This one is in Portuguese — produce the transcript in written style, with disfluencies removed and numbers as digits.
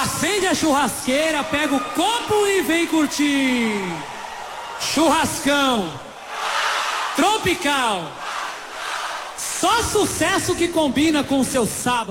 Acende a churrasqueira, pega o copo e vem curtir. Churrascão tropical. Só sucesso que combina com o seu sábado.